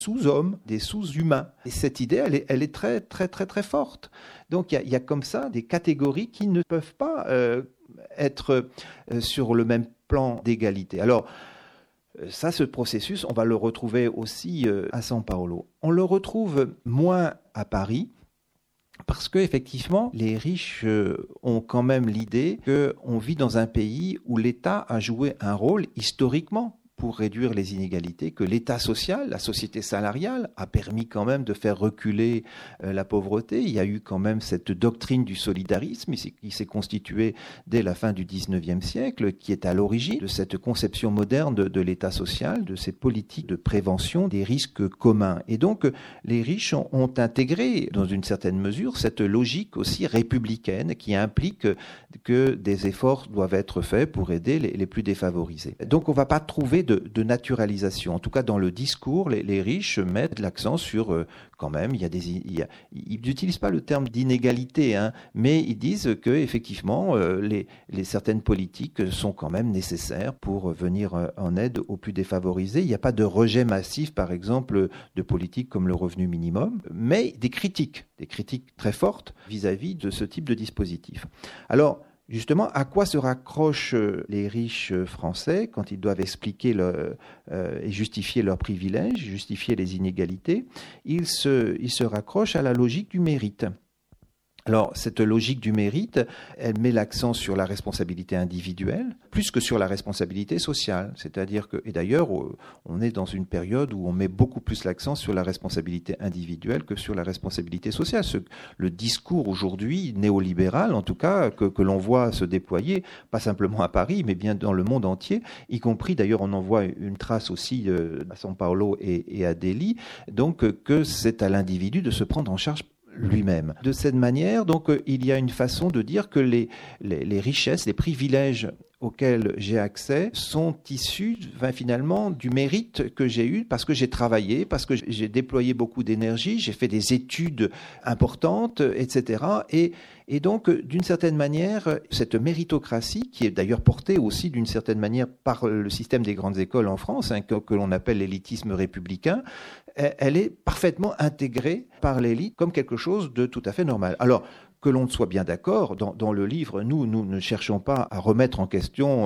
sous-hommes, des sous-humains. Et cette idée, elle est très, très, très, très forte. Donc il y a comme ça des catégories qui ne peuvent pas être sur le même plan d'égalité. Alors, ça, ce processus, on va le retrouver aussi à São Paulo. On le retrouve moins à Paris, parce qu'effectivement, les riches ont quand même l'idée qu'on vit dans un pays où l'État a joué un rôle historiquement pour réduire les inégalités, que l'État social, la société salariale, a permis quand même de faire reculer la pauvreté. Il y a eu quand même cette doctrine du solidarisme qui s'est constituée dès la fin du XIXe siècle, qui est à l'origine de cette conception moderne de l'État social, de ces politiques de prévention des risques communs. Et donc, les riches ont intégré, dans une certaine mesure, cette logique aussi républicaine qui implique que des efforts doivent être faits pour aider les plus défavorisés. Donc, on ne va pas trouver de naturalisation. En tout cas, dans le discours, les riches mettent l'accent sur, quand même, ils n'utilisent pas le terme d'inégalité, mais ils disent que effectivement, les certaines politiques sont quand même nécessaires pour venir en aide aux plus défavorisés. Il n'y a pas de rejet massif, par exemple, de politiques comme le revenu minimum, mais des critiques très fortes vis-à-vis de ce type de dispositif. Alors, justement, à quoi se raccrochent les riches français quand ils doivent expliquer et justifier leurs privilèges, justifier les inégalités? Ils se raccrochent à la logique du mérite. Alors, cette logique du mérite, elle met l'accent sur la responsabilité individuelle, plus que sur la responsabilité sociale. C'est-à-dire que, et d'ailleurs, on est dans une période où on met beaucoup plus l'accent sur la responsabilité individuelle que sur la responsabilité sociale. Le discours aujourd'hui, néolibéral en tout cas, que l'on voit se déployer, pas simplement à Paris, mais bien dans le monde entier, y compris d'ailleurs on en voit une trace aussi à São Paulo et à Delhi, donc que c'est à l'individu de se prendre en charge lui-même. De cette manière, donc, il y a une façon de dire que les richesses, les privilèges auxquels j'ai accès sont issus finalement du mérite que j'ai eu parce que j'ai travaillé, parce que j'ai déployé beaucoup d'énergie, j'ai fait des études importantes, etc. Et donc, d'une certaine manière, cette méritocratie, qui est d'ailleurs portée aussi d'une certaine manière par le système des grandes écoles en France, que l'on appelle l'élitisme républicain, elle est parfaitement intégrée par l'élite comme quelque chose de tout à fait normal. Alors, que l'on soit bien d'accord, dans le livre, nous ne cherchons pas à remettre en question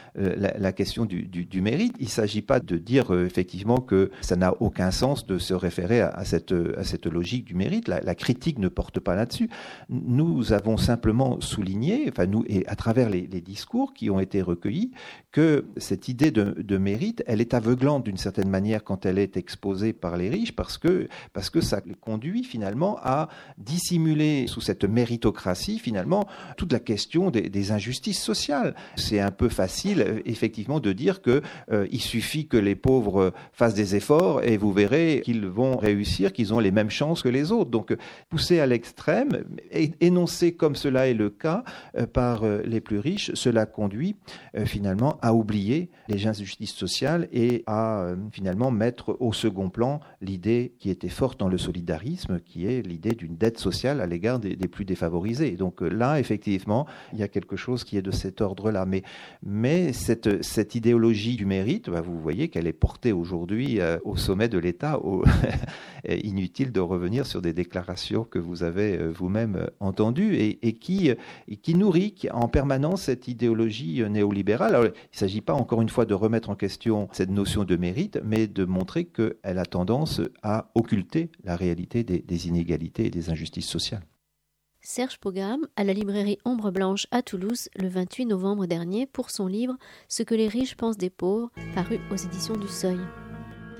la question du mérite. Il ne s'agit pas de dire effectivement que ça n'a aucun sens de se référer à cette logique du mérite. La critique ne porte pas là-dessus. Nous avons simplement souligné, enfin nous, et à travers les discours qui ont été recueillis, que cette idée de mérite, elle est aveuglante d'une certaine manière quand elle est exposée par les riches, parce que ça conduit finalement à dissimuler sous cette méritocratie, finalement, toute la question des injustices sociales. C'est un peu facile, effectivement, de dire qu'il suffit que les pauvres fassent des efforts et vous verrez qu'ils vont réussir, qu'ils ont les mêmes chances que les autres. Donc, pousser à l'extrême, énoncer comme cela est le cas par les plus riches, cela conduit finalement à oublier les injustices sociales et à finalement mettre au second plan l'idée qui était forte dans le solidarisme, qui est l'idée d'une dette sociale à l'égard des plus défavorisés. Donc là, effectivement, il y a quelque chose qui est de cet ordre-là. Mais cette idéologie du mérite, vous voyez qu'elle est portée aujourd'hui au sommet de l'État. Inutile de revenir sur des déclarations que vous avez vous-même entendues et qui nourrit en permanence cette idéologie néolibérale. Alors, il ne s'agit pas, encore une fois, de remettre en question cette notion de mérite, mais de montrer qu'elle a tendance à occulter la réalité des inégalités et des injustices sociales. Serge Pogam, à la librairie Ombre Blanche à Toulouse, le 28 novembre dernier, pour son livre « Ce que les riches pensent des pauvres », paru aux éditions du Seuil.